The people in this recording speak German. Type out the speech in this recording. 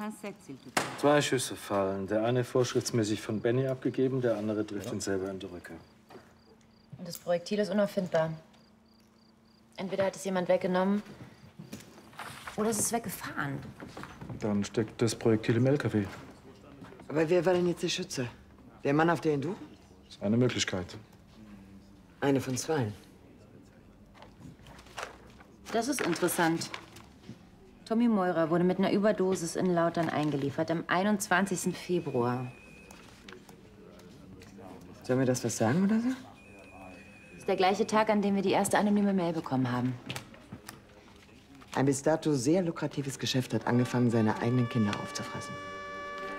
insecte, s'il te plaît. 2 Schüsse fallen. Der eine vorschriftsmäßig von Benny abgegeben, der andere trifft ihn selber in die Rücke. Und das Projektil ist unauffindbar. Entweder hat es jemand weggenommen oder es ist weggefahren. Dann steckt das Projektil im LKW. Aber wer war denn jetzt der Schütze? Der Mann auf den du? Das ist eine Möglichkeit. Eine von 2. Das ist interessant. Tommy Meurer wurde mit einer Überdosis in Lautern eingeliefert am 21. Februar. Sollen wir das was sagen oder so? Das ist der gleiche Tag, an dem wir die erste anonyme Mail bekommen haben. Ein bis dato sehr lukratives Geschäft hat angefangen, seine eigenen Kinder aufzufressen.